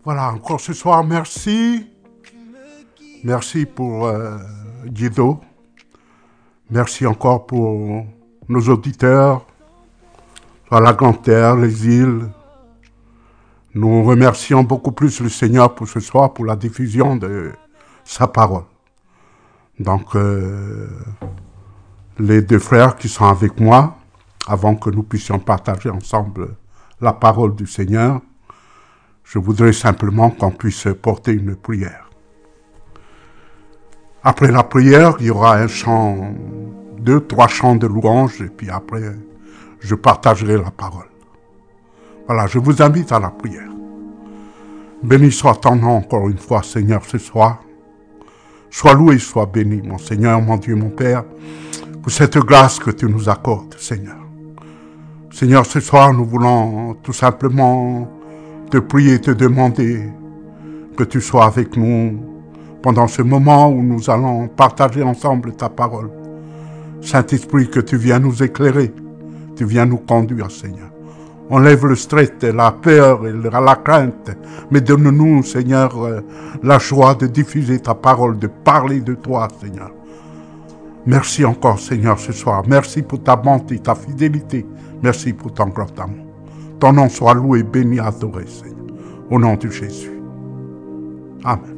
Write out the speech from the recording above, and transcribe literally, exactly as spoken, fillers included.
Voilà, encore ce soir, merci. Merci pour euh, Guido. Merci encore pour nos auditeurs, à la Grande Terre, les îles. Nous remercions beaucoup plus le Seigneur pour ce soir, pour la diffusion de sa parole. Donc, euh, les deux frères qui sont avec moi, avant que nous puissions partager ensemble la parole du Seigneur, je voudrais simplement qu'on puisse porter une prière. Après la prière, il y aura un chant, deux, trois chants de louange, et puis après, je partagerai la parole. Voilà, je vous invite à la prière. Béni soit ton nom encore une fois, Seigneur, ce soir. Sois loué, sois béni, mon Seigneur, mon Dieu, mon Père, pour cette grâce que tu nous accordes, Seigneur. Seigneur, ce soir, nous voulons tout simplement te prier et te demander que tu sois avec nous pendant ce moment où nous allons partager ensemble ta parole. Saint-Esprit, que tu viens nous éclairer, tu viens nous conduire, Seigneur. Enlève le stress, la peur et la crainte, mais donne-nous, Seigneur, la joie de diffuser ta parole, de parler de toi, Seigneur. Merci encore, Seigneur, ce soir. Merci pour ta bonté, ta fidélité. Merci pour ton grand amour. Ton nom soit loué, béni, adoré, Seigneur. Au nom de Jésus. Amen.